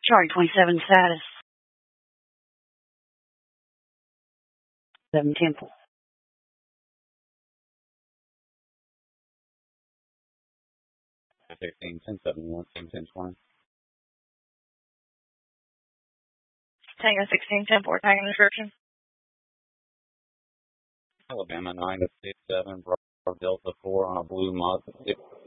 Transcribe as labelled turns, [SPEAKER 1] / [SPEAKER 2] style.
[SPEAKER 1] Charlie 27 status. 7 Temple.
[SPEAKER 2] $16, 1071, 1020.
[SPEAKER 1] Tango 16 Temple, we're taking description.
[SPEAKER 2] Alabama 9 to 67, Bravo Delta 4 on a blue Mazda 6.